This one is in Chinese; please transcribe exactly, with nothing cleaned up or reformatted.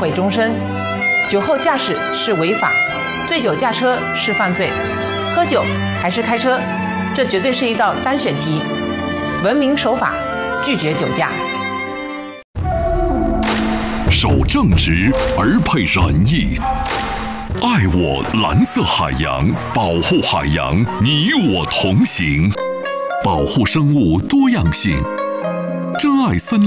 悔终身。酒后驾驶是违法，醉酒驾车是犯罪。喝酒还是开车，这绝对是一道单选题。文明守法，拒绝酒驾。 守正直而配仁义，爱我蓝色海洋，保护海洋，你我同行，保护生物多样性，珍爱森林。